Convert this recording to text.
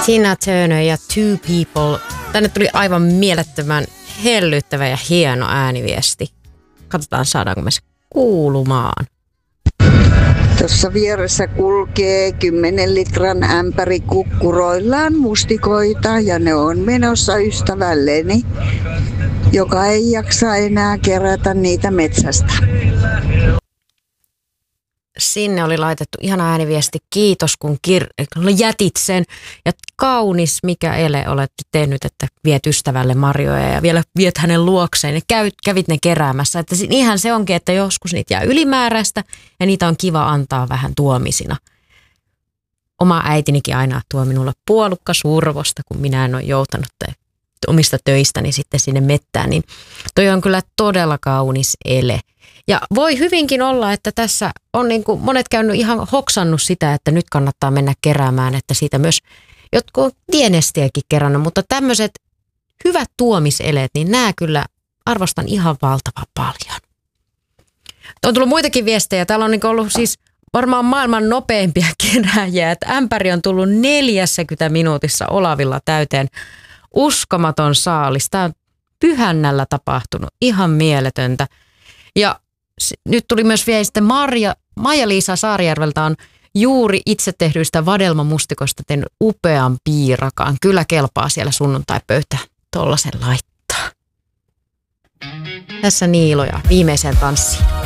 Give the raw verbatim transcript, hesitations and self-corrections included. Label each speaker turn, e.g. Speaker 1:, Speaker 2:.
Speaker 1: Tina Turner ja Two People. Tänne tuli aivan mielettömän hellyttävä ja hieno ääniviesti. Katsotaan, saadaanko me se kuulumaan.
Speaker 2: Tuossa vieressä kulkee kymmenen litran ämpäri kukkuroillaan mustikoita ja ne on menossa ystävälleni, joka ei jaksa enää kerätä niitä metsästä.
Speaker 1: Sinne oli laitettu ihana ääniviesti. Kiitos, kun kir- jätit sen. Ja kaunis, mikä ele olet tehnyt, että viet ystävälle marjoja ja vielä viet hänen luokseen. Ja kävit, kävit ne keräämässä. Että ihan se onkin, että joskus niitä jää ylimääräistä ja niitä on kiva antaa vähän tuomisina. Oma äitinikin aina tuo minulle puolukka survosta, kun minä en ole joutanut omista töistäni sitten sinne mettään. Niin toi on kyllä todella kaunis ele. Ja voi hyvinkin olla, että tässä on niin kuin monet käynyt ihan hoksannut sitä, että nyt kannattaa mennä keräämään, että siitä myös jotkut on tienestiäkin kerännyt, mutta tämmöiset hyvät tuomiseleet, niin nämä kyllä arvostan ihan valtavan paljon. On tullut muitakin viestejä. Täällä on niin ollut siis varmaan maailman nopeimpia kerääjiä, että ämpäri on tullut neljäkymmentä minuutissa Olavilla täyteen. Uskomaton saalis. Tämä on Pyhännällä tapahtunut. Ihan mieletöntä. Ja nyt tuli myös vielä sitten Marja, Maija-Liisa Saarijärveltä on juuri itse tehdyistä vadelmamustikoista tehnyt upean piirakaan. Kyllä kelpaa siellä sunnuntaipöytään tollasen laittaa. Tässä Niilo ja viimeiseen tanssiin.